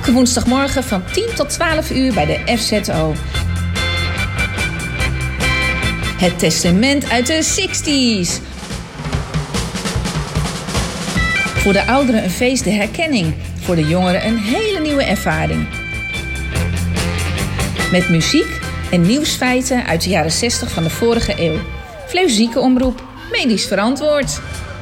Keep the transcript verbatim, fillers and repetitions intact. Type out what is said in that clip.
Elke woensdagmorgen van tien tot twaalf uur bij de F Z O. Het testament uit de zestig's. Voor de ouderen een feest der herkenning. Voor de jongeren een hele nieuwe ervaring. Met muziek en nieuwsfeiten uit de jaren zestig van de vorige eeuw. Fleuzieke omroep, medisch verantwoord.